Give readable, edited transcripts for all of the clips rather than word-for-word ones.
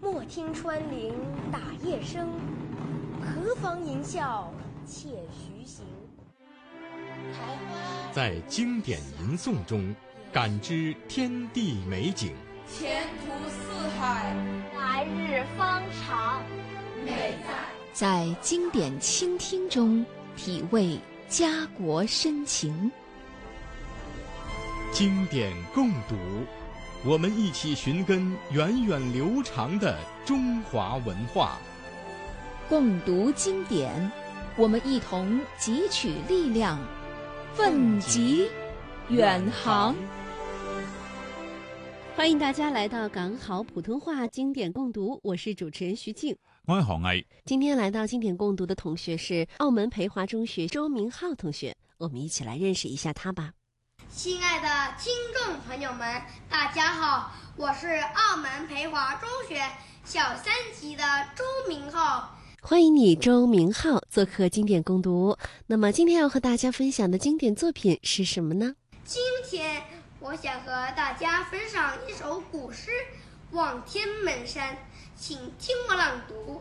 莫听穿林打叶声，何妨吟啸且徐行。 在经典吟诵中感知天地美景， 前途似海， 来日方长。 美在经典倾听中体味家国深情。 经典共读，我们一起寻根源远流长的中华文化。 共读经典，我们一同汲取力量，奋楫远航。 欢迎大家来到港好普通话经典共读，我是主持人徐静， 我係何毅。 今天来到经典共读的同学是澳门培华中学周明浩同学，我们一起来认识一下他吧。 亲爱的听众朋友们，大家好，我是澳门培华中学小3级的周明浩。 欢迎你周明浩做客经典共读。那么今天要和大家分享的经典作品是什么呢？ 今天我想和大家分享一首古诗《望天门山》，请听我朗读。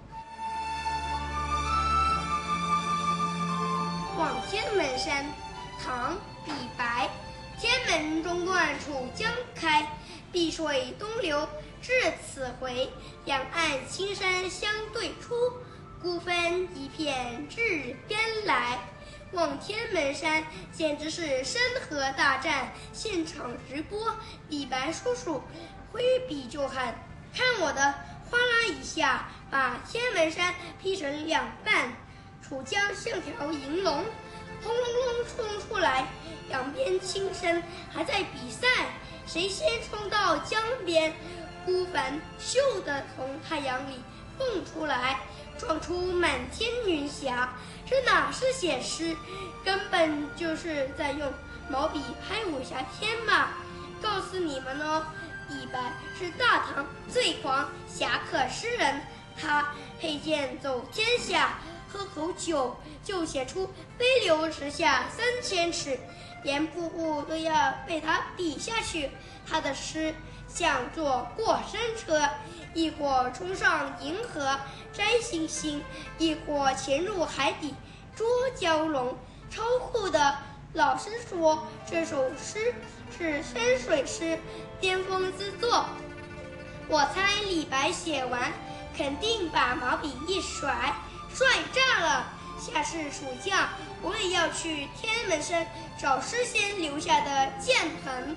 望天门山，唐·李白。天门中断楚江开，碧水东流至此回。两岸青山相对出，孤帆一片至边来。望天门山简直是山河大战现场直播，李白叔叔挥笔就喊，看我的，哗啦一下把天门山劈成两半，楚江像条银龙，轰隆隆冲出来，两边青山还在比赛，谁先冲到江边。孤帆咻地从太阳里蹦出来，撞出满天云霞。这哪是写诗，根本就是在用毛笔拍武侠片嘛！告诉你们哦，李白是大唐最狂侠客诗人，他佩剑走天下，喝口酒就写出飞流直下3000尺，连瀑布都要被他比下去。他的诗像坐过山车，一会冲上银河摘星星，一会潜入海底捉蛟龙，超酷的。老师说这首诗是山水诗巅峰之作，我猜李白写完肯定把毛笔一甩，帅炸了。下次暑假我也要去天门山找诗仙留下的剑痕。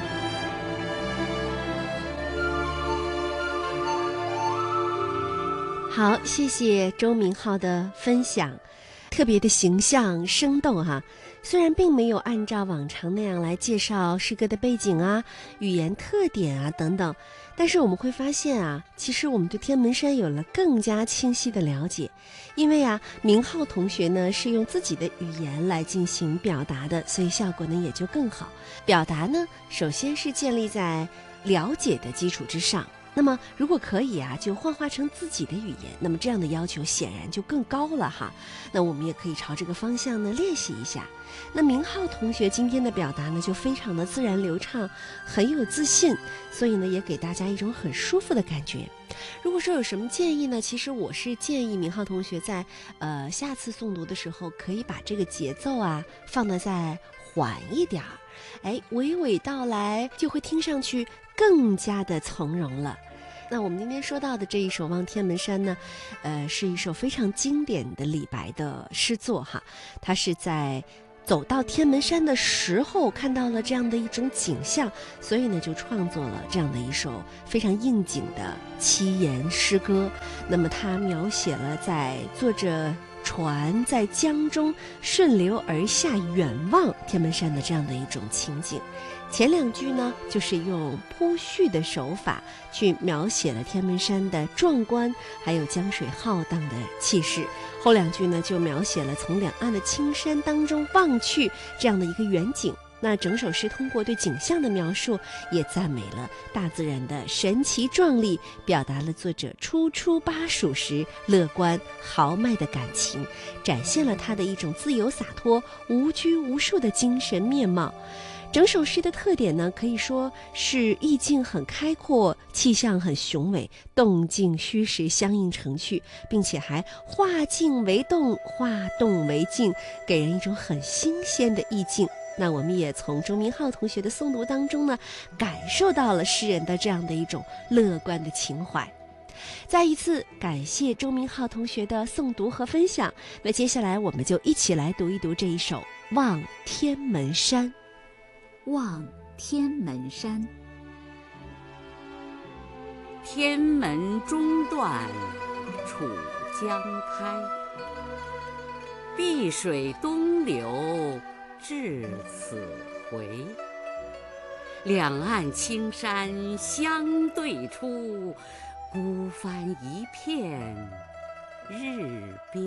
好，谢谢周明浩的分享，特别的形象生动哈。虽然并没有按照往常那样来介绍诗歌的背景啊、语言特点啊等等，但是我们会发现啊，其实我们对天门山有了更加清晰的了解。因为啊，明浩同学呢是用自己的语言来进行表达的，所以效果呢也就更好。表达呢，首先是建立在了解的基础之上。那么如果可以啊，就幻化成自己的语言，那么这样的要求显然就更高了哈。那我们也可以朝这个方向呢练习一下。那明浩同学今天的表达呢就非常的自然流畅，很有自信，所以呢也给大家一种很舒服的感觉。如果说有什么建议呢，其实我是建议明浩同学在下次诵读的时候可以把这个节奏啊放得再缓一点儿，娓娓道来就会听上去更加的从容了。那我们今天说到的这一首《望天门山》呢，是一首非常经典的李白的诗作哈。他是在走到天门山的时候看到了这样的一种景象，所以呢就创作了这样的一首非常应景的七言诗歌。那么他描写了在坐着船在江中顺流而下远望天门山的这样的一种情景。前两句呢就是用铺叙的手法去描写了天门山的壮观，还有江水浩荡的气势。后两句呢就描写了从两岸的青山当中望去这样的一个远景。那整首诗通过对景象的描述，也赞美了大自然的神奇壮丽，表达了作者初出巴蜀时乐观豪迈的感情，展现了他的一种自由洒脱、无拘无束的精神面貌。 整首诗的特点呢，可以说是意境很开阔，气象很雄伟，动静虚实相映成趣，并且还化静为动，化动为静，给人一种很新鲜的意境。那我们也从周明浩同学的诵读当中呢，感受到了诗人的这样的一种乐观的情怀。再一次感谢周明浩同学的诵读和分享。那接下来我们就一起来读一读这一首《望天门山》。 望天门山， 天门中断楚江开，碧水东流至此回。两岸青山相对出，孤帆一片日边